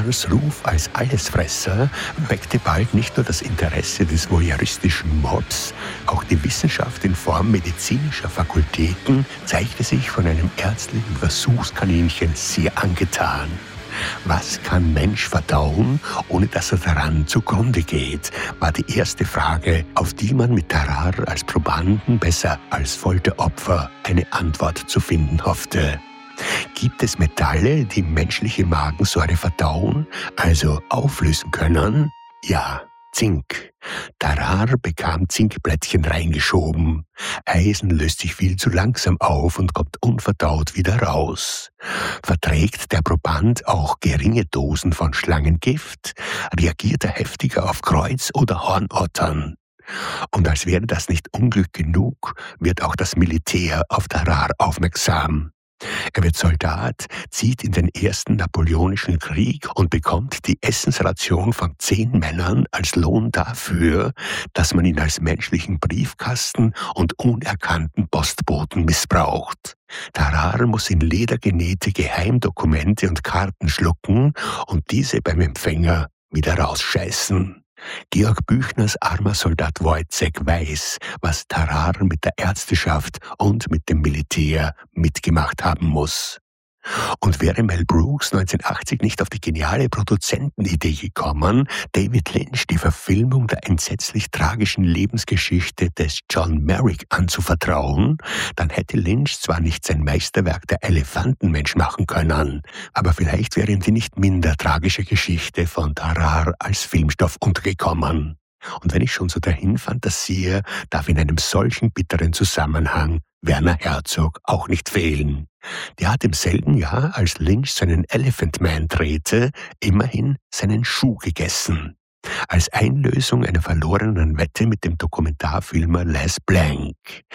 Tarars Ruf als Allesfresser weckte bald nicht nur das Interesse des voyeuristischen Mobs, auch die Wissenschaft in Form medizinischer Fakultäten zeigte sich von einem ärztlichen Versuchskaninchen sehr angetan. Was kann Mensch verdauen, ohne dass er daran zugrunde geht, war die erste Frage, auf die man mit Tarar als Probanden besser als Folteropfer eine Antwort zu finden hoffte. Gibt es Metalle, die menschliche Magensäure verdauen, also auflösen können? Ja, Zink. Tarar bekam Zinkplättchen reingeschoben. Eisen löst sich viel zu langsam auf und kommt unverdaut wieder raus. Verträgt der Proband auch geringe Dosen von Schlangengift, reagiert er heftiger auf Kreuz- oder Hornottern. Und als wäre das nicht Unglück genug, wird auch das Militär auf Tarar aufmerksam. Er wird Soldat, zieht in den ersten Napoleonischen Krieg und bekommt die Essensration von 10 Männern als Lohn dafür, dass man ihn als menschlichen Briefkasten und unerkannten Postboten missbraucht. Tarar muss in Leder genähte Geheimdokumente und Karten schlucken und diese beim Empfänger wieder rausscheißen. Georg Büchners armer Soldat Wojciech weiß, was Tarar mit der Ärzteschaft und mit dem Militär mitgemacht haben muss. Und wäre Mel Brooks 1980 nicht auf die geniale Produzentenidee gekommen, David Lynch die Verfilmung der entsetzlich tragischen Lebensgeschichte des John Merrick anzuvertrauen, dann hätte Lynch zwar nicht sein Meisterwerk Der Elefantenmensch machen können, aber vielleicht wäre ihm die nicht minder tragische Geschichte von Tarar als Filmstoff untergekommen. Und wenn ich schon so dahin fantasiere, darf in einem solchen bitteren Zusammenhang Werner Herzog auch nicht fehlen. Der hat im selben Jahr, als Lynch seinen Elephant Man drehte, immerhin seinen Schuh gegessen. Als Einlösung einer verlorenen Wette mit dem Dokumentarfilmer Les Blank.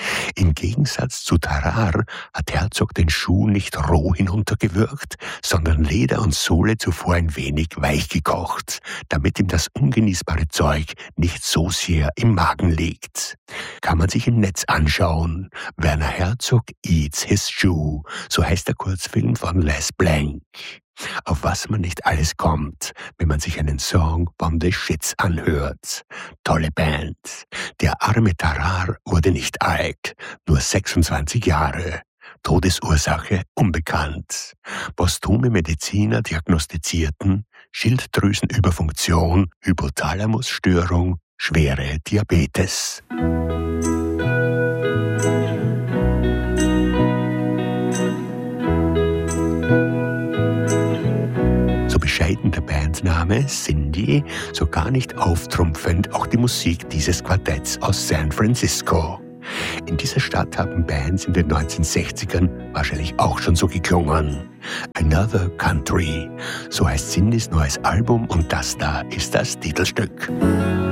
Im Gegensatz zu Tarar hat Herzog den Schuh nicht roh hinuntergewürgt, sondern Leder und Sohle zuvor ein wenig weich gekocht, damit ihm das ungenießbare Zeug nicht so sehr im Magen liegt. Kann man sich im Netz anschauen. Werner Herzog eats his shoe, so heißt der Kurzfilm von Les Blank. Auf was man nicht alles kommt, wenn man sich einen Song von The Shits anhört. Tolle Band. Der arme Tarar wurde nicht alt, nur 26 Jahre. Todesursache unbekannt. Posthume Mediziner diagnostizierten Schilddrüsenüberfunktion, Hypothalamusstörung, schwere Diabetes. Bescheiden der Bandname Cindy, so gar nicht auftrumpfend auch die Musik dieses Quartetts aus San Francisco. In dieser Stadt haben Bands in den 1960ern wahrscheinlich auch schon so geklungen. Another Country, so heißt Cindys neues Album und das da ist das Titelstück.